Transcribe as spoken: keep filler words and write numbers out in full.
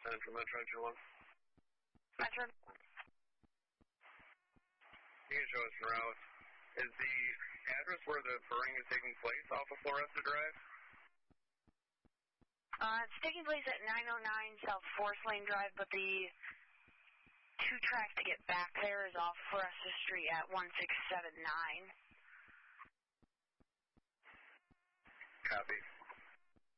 Central Metro Engine one. Metro. You can show us the route. Is the address where the burning is taking place off of Floresta Drive? Uh, it's taking place at nine oh nine South Forest Lane Drive, but the two tracks to get back there is off Floresta Street at one six seven nine. Copy.